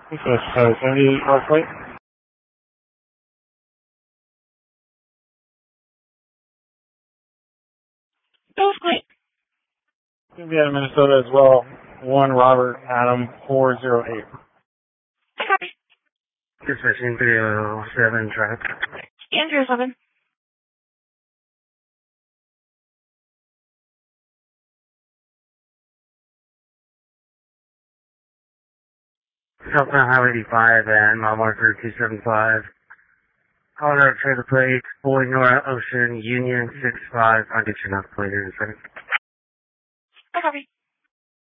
This is 70 North Flight. That was great. Going to be out of Minnesota as well. 1 Robert Adam 408. I copy. Dispatching 307 traffic. Scan 307. Southbound Highway 85 and mile marker 275. Colorado trailer plate, Boy Nora Ocean Union 65. I'll get your enough plate here in a second. I copy.